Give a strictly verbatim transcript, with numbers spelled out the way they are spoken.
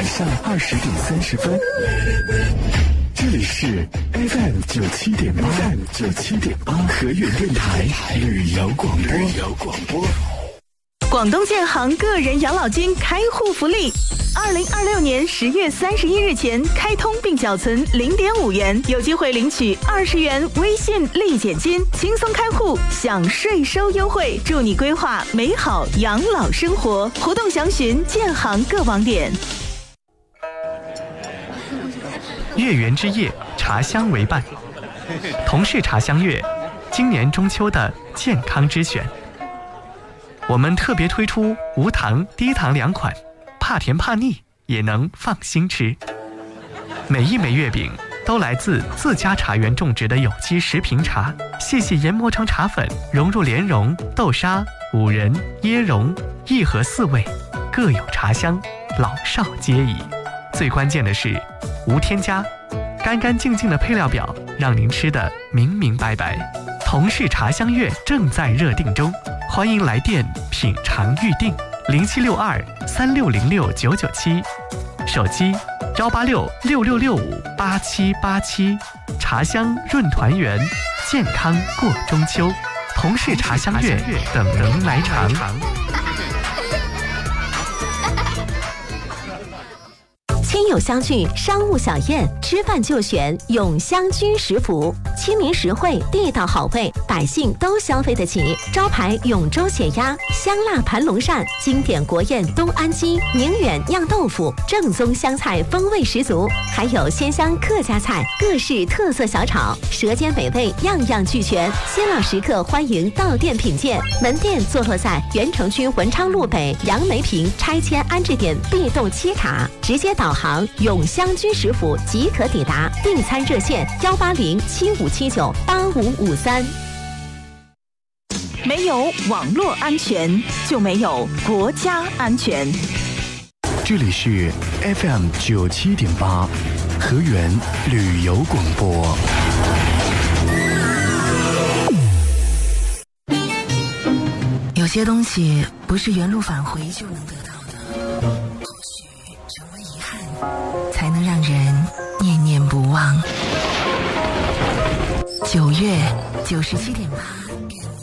晚上二十点三十分，这里是 F M 九七点八 ，F M 九七点八和悦电台旅游广播。旅游广播。 广东建行个人养老金开户福利，二零二六年十月三十一日前开通并缴存零点五元，有机会领取二十元微信立减金，轻松开户享税收优惠，助你规划美好养老生活。活动详询建行各网点。 月圆之夜，茶香为伴，同是茶香月，今年中秋的健康之选。我们特别推出无糖低糖两款，怕甜怕腻也能放心吃。每一枚月饼都来自自家茶园种植的有机食品茶，细细研磨成茶粉，融入莲蓉、豆沙、五仁、椰蓉，一盒四味，各有茶香，老少皆宜。最关键的是无添加，干干净净的配料表让您吃得明明白白。同是茶香月正在热定中，欢迎来电品尝预定零七六二三六零六九九七，手机幺八六六六六五八七八七。茶香润团圆，健康过中秋，同是茶香月等人来尝。 亲友相聚，商务小宴，吃饭就选永香居食府，亲民实惠，地道好味，百姓都消费得起。招牌永州血鸭、香辣盘龙鳝，经典国宴东安鸡、宁远酿豆腐，正宗湘菜风味十足，还有鲜香客家菜，各式特色小炒，舌尖美味样样俱全。新老食客欢迎到店品鉴，门店坐落在原城区文昌路北杨梅坪拆迁安置点 B 栋七卡，直接导航永香居食府即可抵达，订餐热线幺八零七五七九八五五三。 没有网络安全，就没有国家安全。 这里是 F M 九七点八和源旅游广播。 有些东西不是原路返回就能得到的，或许成为遗憾，才能让人念念不忘。九月九十七点八。